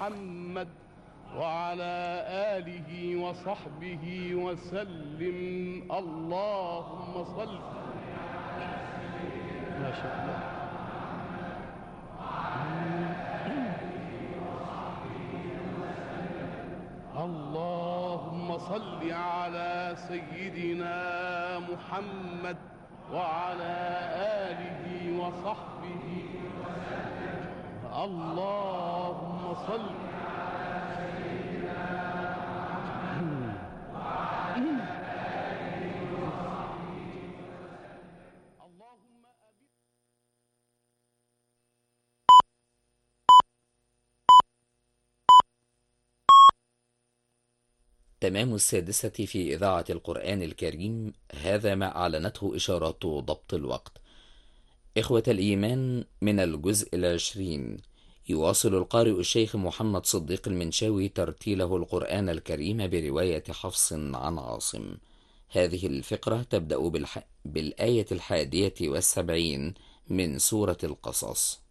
محمد وعلى آله وصحبه وسلم. اللهم صل. ما شاء الله. اللهم صل على سيدنا محمد وعلى آله وصحبه وسلم. اللهم صل على سيدنا محمد وعلى آله وصحبه وسلم. اللهم تمام 6 في إذاعة القرآن الكريم، هذا ما أعلنته إشارات ضبط الوقت. إخوة الإيمان، من الجزء 20 يواصل القارئ الشيخ محمد صديق المنشاوي ترتيله القرآن الكريم برواية حفص عن عاصم. هذه الفقرة تبدأ بالآية 71 من سورة القصص.